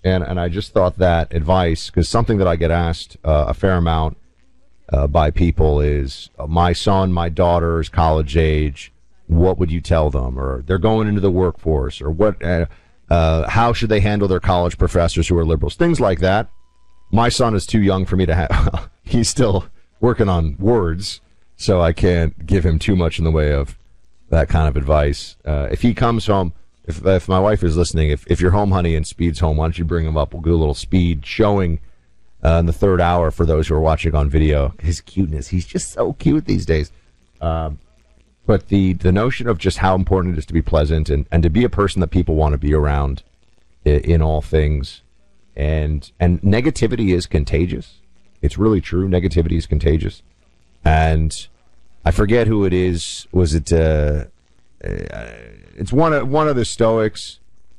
And I just thought that advice, because something that I get asked a fair amount by people is, my son, my daughter is college age, what would you tell them? Or they're going into the workforce, or what? How should they handle their college professors who are liberals? Things like that. My son is too young for me to have. He's still working on words, so I can't give him too much in the way of that kind of advice. If he comes home, if my wife is listening, if you're home, honey, and Speed's home, why don't you bring him up? We'll do a little Speed showing in the third hour for those who are watching on video. His cuteness. He's just so cute these days. But the notion of just how important it is to be pleasant and to be a person that people want to be around in all things. And negativity is contagious. It's really true. Negativity is contagious. And I forget who it is. Was it... it's one of the Stoics,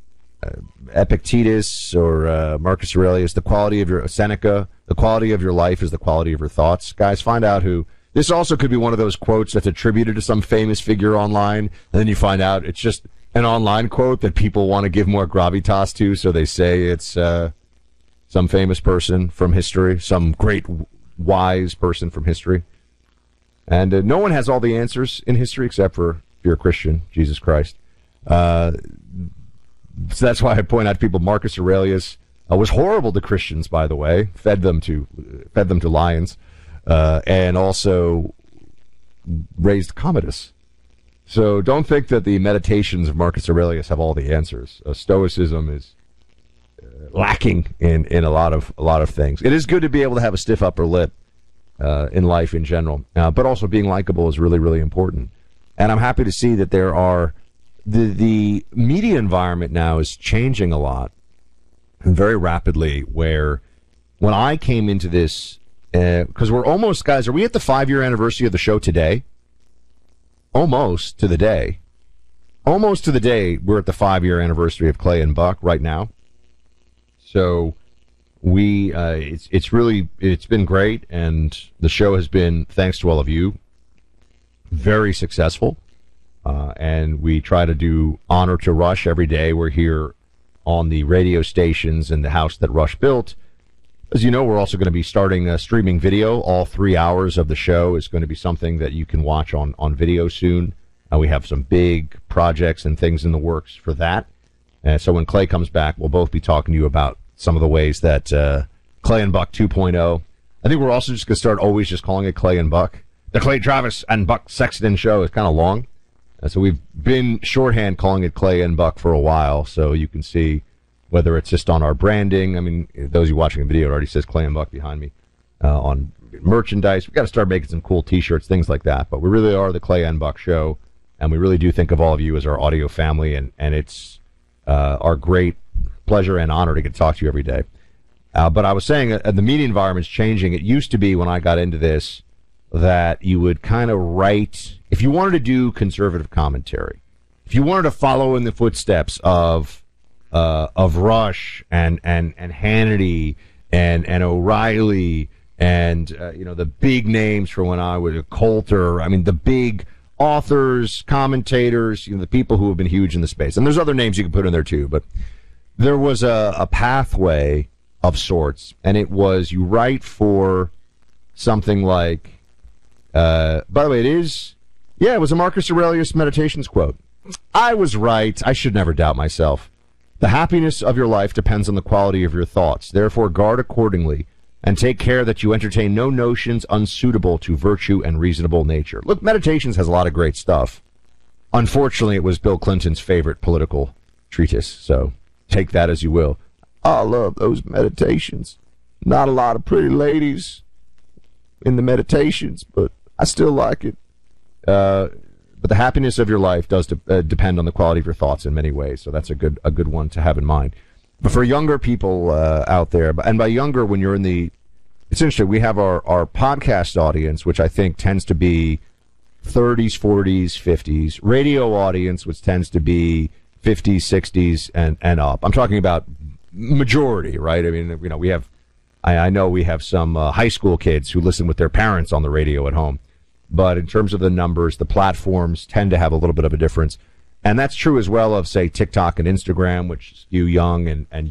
Epictetus or Marcus Aurelius. The quality of your Seneca, the quality of your life is the quality of your thoughts. Guys, find out who. This also could be one of those quotes that's attributed to some famous figure online, and then you find out it's just an online quote that people want to give more gravitas to, so they say it's some famous person from history, some great wise person from history. And no one has all the answers in history except for, if you're a Christian, Jesus Christ. So that's why I point out to people Marcus Aurelius was horrible to Christians, by the way, fed them to lions, and also raised Commodus. So don't think that the meditations of Marcus Aurelius have all the answers. Stoicism is lacking in a lot of things. It is good to be able to have a stiff upper lip in life in general, but also being likable is really, really important. And I'm happy to see that there are the media environment now is changing a lot and very rapidly, where when I came into this, because we're almost, guys, are we at the 5-year anniversary of the show today? Almost to the day. Almost to the day, we're at the 5-year anniversary of Clay and Buck right now. So it's been great, and the show has been, thanks to all of you, very successful. And we try to do honor to Rush every day. We're here on the radio stations in the house that Rush built. As you know, we're also going to be starting streaming video. All 3 hours of the show is going to be something that you can watch on video soon. We have some big projects and things in the works for that. So when Clay comes back, we'll both be talking to you about some of the ways that Clay and Buck 2.0. I think we're also just going to start always just calling it Clay and Buck. The Clay Travis and Buck Sexton show is kind of long. So we've been shorthand calling it Clay and Buck for a while, so you can see whether it's just on our branding. I mean, those of you watching the video, it already says Clay and Buck behind me. On merchandise, we've got to start making some cool T-shirts, things like that. But we really are the Clay and Buck show, and we really do think of all of you as our audio family, and it's our great pleasure and honor to get to talk to you every day. But I was saying the media environment's changing. It used to be, when I got into this, that you would kind of write, if you wanted to do conservative commentary, if you wanted to follow in the footsteps of Rush and Hannity and O'Reilly and the big names from when I was a Coulter, I mean the big authors, commentators, the people who have been huge in the space. And there's other names you can put in there too, but there was a pathway of sorts, and it was you write for something like, by the way, it was a Marcus Aurelius Meditations quote. I was right. I should never doubt myself. The happiness of your life depends on the quality of your thoughts. Therefore, guard accordingly and take care that you entertain no notions unsuitable to virtue and reasonable nature. Look, Meditations has a lot of great stuff. Unfortunately, it was Bill Clinton's favorite political treatise, so take that as you will. I love those Meditations. Not a lot of pretty ladies in the Meditations, but I still like it. But the happiness of your life does depend on the quality of your thoughts in many ways, so that's a good one to have in mind. But for younger people out there, and by younger, when you're it's interesting, we have our podcast audience, which I think tends to be 30s, 40s, 50s, radio audience, which tends to be 50s, 60s, and up. I'm talking about majority, right? I mean, we have, I know we have some high school kids who listen with their parents on the radio at home. But in terms of the numbers, the platforms tend to have a little bit of a difference. And that's true as well of, say, TikTok and Instagram, which skew young and